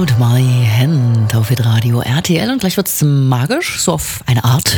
Hold My Hand auf Radio RTL und gleich wird's magisch, so auf eine Art.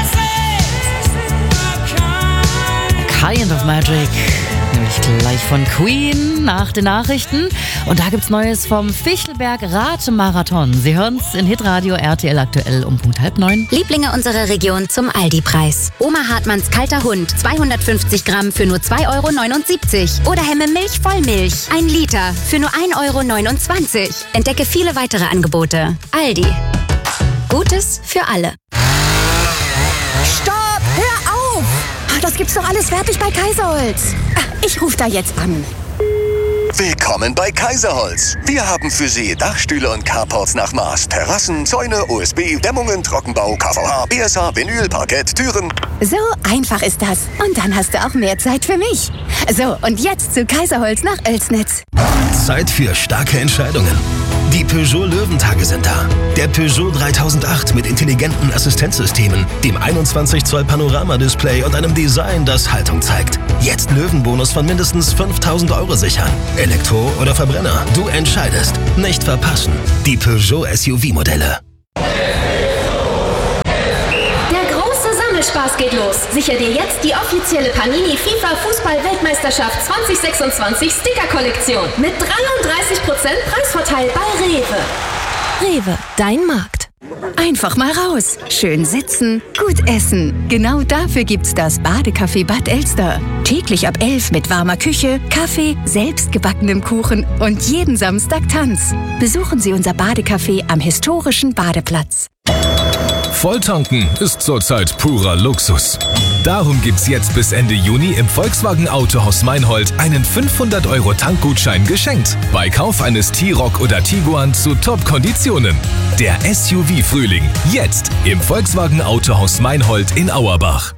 Kind of Magic, nämlich gleich von Queen nach den Nachrichten. Und da gibt's Neues vom Fichtelberg Radmarathon. Sie hören's in Hitradio RTL aktuell um Punkt 8:30. Lieblinge unserer Region zum Aldi-Preis. Oma Hartmanns kalter Hund, 250 Gramm für nur 2,79 € Oder Hemme Milch Vollmilch, 1 Liter für nur 1,29 €. Entdecke viele weitere Angebote. Aldi. Gutes für alle. Stopp! Hör auf! Das gibt's doch alles fertig bei Kaiserholz. Ich rufe da jetzt an. Willkommen bei Kaiserholz. Wir haben für Sie Dachstühle und Carports nach Maß, Terrassen, Zäune, OSB, Dämmungen, Trockenbau, KVH, BSH, Vinyl, Parkett, Türen. So einfach ist das. Und dann hast du auch mehr Zeit für mich. So, und jetzt zu Kaiserholz nach Oelsnitz. Zeit für starke Entscheidungen. Die Peugeot Löwentage sind da. Der Peugeot 3008 mit intelligenten Assistenzsystemen, dem 21 Zoll Panoramadisplay und einem Design, das Haltung zeigt. Jetzt Löwenbonus von mindestens 5.000 € sichern. Elektro oder Verbrenner, du entscheidest. Nicht verpassen. Die Peugeot SUV-Modelle. Spaß geht los. Sicher dir jetzt die offizielle Panini FIFA Fußball-Weltmeisterschaft 2026 Sticker-Kollektion mit 33% Preisvorteil bei Rewe. Rewe, dein Markt. Einfach mal raus. Schön sitzen, gut essen. Genau dafür gibt's das Badecafé Bad Elster. Täglich ab 11 mit warmer Küche, Kaffee, selbstgebackenem Kuchen und jeden Samstag Tanz. Besuchen Sie unser Badecafé am historischen Badeplatz. Volltanken ist zurzeit purer Luxus. Darum gibt's jetzt bis Ende Juni im Volkswagen Autohaus Meinhold einen 500 € Tankgutschein geschenkt. Bei Kauf eines T-Roc oder Tiguan zu Top-Konditionen. Der SUV-Frühling. Jetzt im Volkswagen Autohaus Meinhold in Auerbach.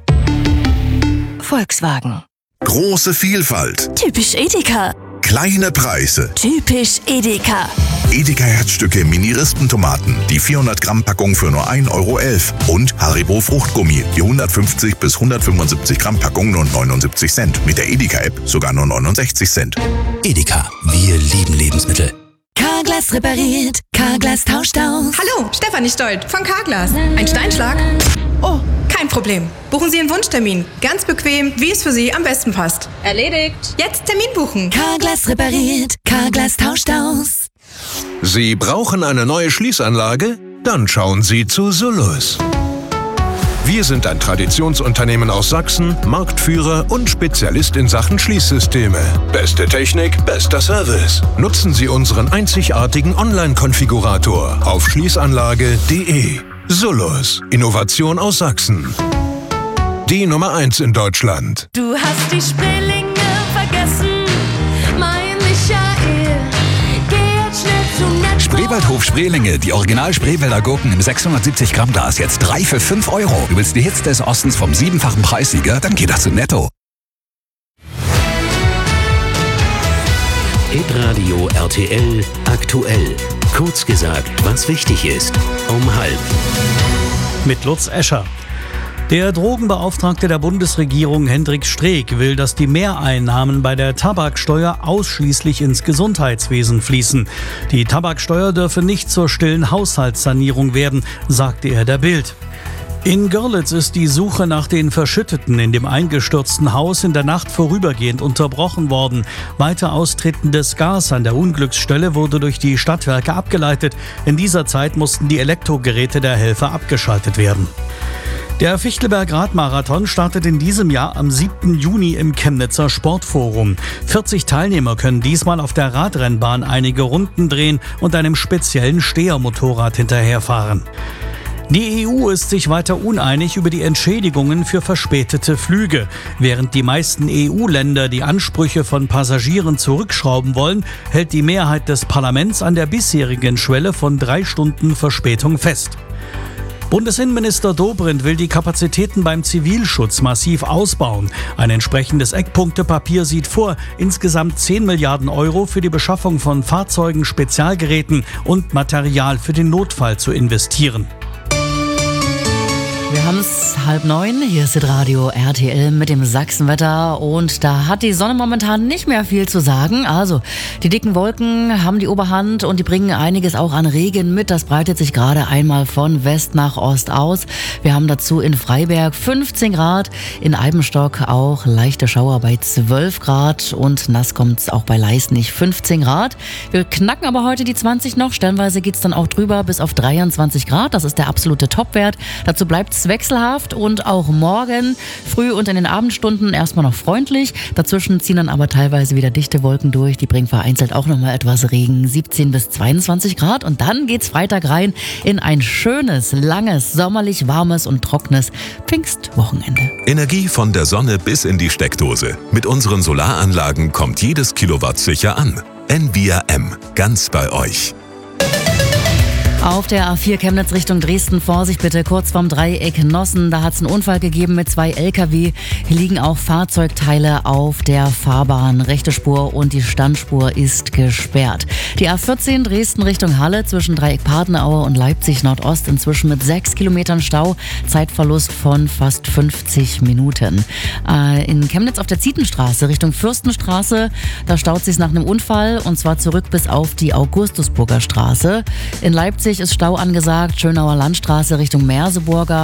Volkswagen. Große Vielfalt. Typisch Edeka. Kleine Preise. Typisch Edeka. Edeka Herzstücke Mini-Rispentomaten. Die 400 Gramm Packung für nur 1,11 € Und Haribo Fruchtgummi. Die 150 bis 175 Gramm Packung nur 79 Cent. Mit der Edeka-App sogar nur 69 Cent. Edeka, wir lieben Lebensmittel. Carglass repariert, Carglass tauscht aus. Hallo, Stefanie Stolt von Carglass. Ein Steinschlag? Oh, kein Problem. Buchen Sie einen Wunschtermin. Ganz bequem, wie es für Sie am besten passt. Erledigt. Jetzt Termin buchen. Carglass repariert, Carglass tauscht aus. Sie brauchen eine neue Schließanlage? Dann schauen Sie zu Solus. Wir sind ein Traditionsunternehmen aus Sachsen, Marktführer und Spezialist in Sachen Schließsysteme. Beste Technik, bester Service. Nutzen Sie unseren einzigartigen Online-Konfigurator auf schließanlage.de. Solus. Innovation aus Sachsen. Die Nummer 1 in Deutschland. Du hast die Spreelinge vergessen, mein Michael. Geh jetzt schnell zum Netto. Spreewaldhof Spreelinge, die Original-Spreewälder Gurken im 670 Gramm Glas, jetzt 3 für 5 €. Du willst die Hits des Ostens vom 7-fachen Preissieger? Dann geh doch zu Netto. Hitradio RTL aktuell. Kurz gesagt, was wichtig ist. Um 12:30. Mit Lutz Escher. Der Drogenbeauftragte der Bundesregierung Hendrik Streeck will, dass die Mehreinnahmen bei der Tabaksteuer ausschließlich ins Gesundheitswesen fließen. Die Tabaksteuer dürfe nicht zur stillen Haushaltssanierung werden, sagte er der Bild. In Görlitz ist die Suche nach den Verschütteten in dem eingestürzten Haus in der Nacht vorübergehend unterbrochen worden. Weiter austretendes Gas an der Unglücksstelle wurde durch die Stadtwerke abgeleitet. In dieser Zeit mussten die Elektrogeräte der Helfer abgeschaltet werden. Der Fichtelberg Radmarathon startet in diesem Jahr am 7. Juni im Chemnitzer Sportforum. 40 Teilnehmer können diesmal auf der Radrennbahn einige Runden drehen und einem speziellen Stehermotorrad hinterherfahren. Die EU ist sich weiter uneinig über die Entschädigungen für verspätete Flüge. Während die meisten EU-Länder die Ansprüche von Passagieren zurückschrauben wollen, hält die Mehrheit des Parlaments an der bisherigen Schwelle von 3 Stunden Verspätung fest. Bundesinnenminister Dobrindt will die Kapazitäten beim Zivilschutz massiv ausbauen. Ein entsprechendes Eckpunktepapier sieht vor, insgesamt 10 Milliarden € für die Beschaffung von Fahrzeugen, Spezialgeräten und Material für den Notfall zu investieren. Wir haben es 8:30. Hier ist das Radio RTL mit dem Sachsenwetter und da hat die Sonne momentan nicht mehr viel zu sagen. Also die dicken Wolken haben die Oberhand und die bringen einiges auch an Regen mit. Das breitet sich gerade einmal von West nach Ost aus. Wir haben dazu in Freiberg 15 Grad, in Eibenstock auch leichte Schauer bei 12 Grad und nass kommt es auch bei Leisnig 15 Grad. Wir knacken aber heute die 20 noch. Stellenweise geht es dann auch drüber bis auf 23 Grad. Das ist der absolute Topwert. Dazu bleibt es wechselhaft und auch morgen früh und in den Abendstunden erstmal noch freundlich. Dazwischen ziehen dann aber teilweise wieder dichte Wolken durch. Die bringen vereinzelt auch nochmal etwas Regen. 17 bis 22 Grad und dann geht's Freitag rein in ein schönes, langes, sommerlich warmes und trockenes Pfingstwochenende. Energie von der Sonne bis in die Steckdose. Mit unseren Solaranlagen kommt jedes Kilowatt sicher an. Envia M. Ganz bei euch. Auf der A4 Chemnitz Richtung Dresden, Vorsicht bitte, kurz vorm Dreieck Nossen, da hat es einen Unfall gegeben mit 2 LKW. Hier liegen auch Fahrzeugteile auf der Fahrbahn. Rechte Spur und die Standspur ist gesperrt. Die A14 Dresden Richtung Halle zwischen Dreieck Partneraue und Leipzig Nordost inzwischen mit 6 Kilometern Stau, Zeitverlust von fast 50 Minuten. In Chemnitz auf der Zietenstraße Richtung Fürstenstraße, da staut sich nach einem Unfall und zwar zurück bis auf die Augustusburger Straße. In Leipzig ist Stau angesagt, Schönauer Landstraße Richtung Merseburger.